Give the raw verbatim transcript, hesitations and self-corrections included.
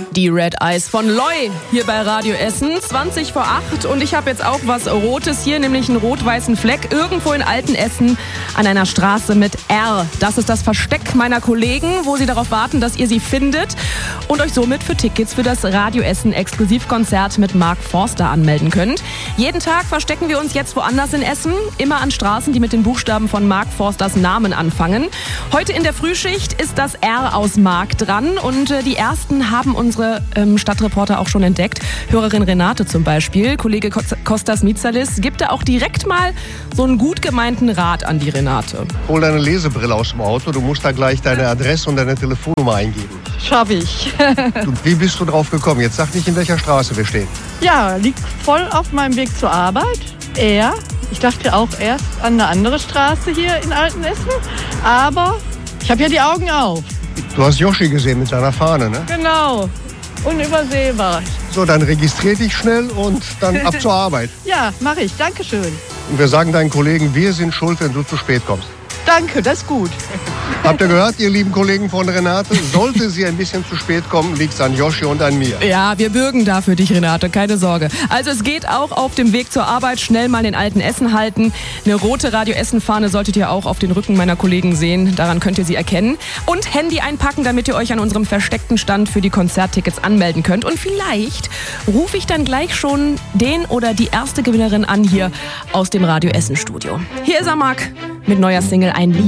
Die Red Eyes von Loy hier bei Radio Essen, zwanzig vor acht. Und ich habe jetzt auch was Rotes hier, nämlich einen rot-weißen Fleck irgendwo in Altenessen an einer Straße mit R. Das ist das Versteck meiner Kollegen, wo sie darauf warten, dass ihr sie findet und euch somit für Tickets für das Radio Essen Exklusivkonzert mit Mark Forster anmelden könnt. Jeden Tag verstecken wir uns jetzt woanders in Essen, immer an Straßen, die mit den Buchstaben von Mark Forsters Namen anfangen. Heute in der Frühschicht ist das R aus Mark dran und äh, die ersten haben unsere ähm, Stadtreporter auch schon entdeckt. Hörerin Renate zum Beispiel, Kollege Kostas Mitsalis, gibt da auch direkt mal so einen gut gemeinten Rat an die Renate. Hol deine Lesebrille aus dem Auto, du musst da gleich deine Adresse und deine Telefonnummer eingeben. Schaff ich. Du, wie bist du drauf gekommen? Jetzt sag nicht, in welcher Straße wir stehen. Ja, liegt voll auf meinem Weg zur Arbeit. Er, ich dachte auch erst an eine andere Straße hier in Altenessen, aber ich habe ja die Augen auf. Du hast Yoshi gesehen mit seiner Fahne, ne? Genau, unübersehbar. So, dann registrier dich schnell und dann ab zur Arbeit. Ja, mache ich, Dankeschön. Und wir sagen deinen Kollegen, wir sind schuld, wenn du zu spät kommst. Danke, das ist gut. Habt ihr gehört, ihr lieben Kollegen von Renate? Sollte sie ein bisschen zu spät kommen, liegt es an Yoshi und an mir. Ja, wir bürgen da für dich, Renate, keine Sorge. Also es geht auch auf dem Weg zur Arbeit, schnell mal den alten Essen halten. Eine rote Radio Essen-Fahne solltet ihr auch auf den Rücken meiner Kollegen sehen. Daran könnt ihr sie erkennen. Und Handy einpacken, damit ihr euch an unserem versteckten Stand für die Konzerttickets anmelden könnt. Und vielleicht rufe ich dann gleich schon den oder die erste Gewinnerin an hier aus dem Radio Essen-Studio. Hier ist er, Marc, mit neuer Single Ein Lied.